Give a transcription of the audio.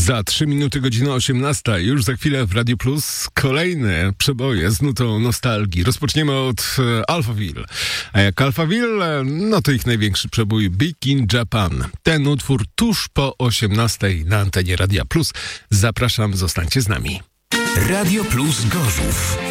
Za 3 minuty godzina 18. Już za chwilę w Radio Plus kolejne przeboje z nutą nostalgii. Rozpoczniemy od Alphaville. A jak Alphaville, no to ich największy przebój Big in Japan. Ten utwór tuż po 18 na antenie Radia Plus. Zapraszam, zostańcie z nami. Radio Plus Gorzów.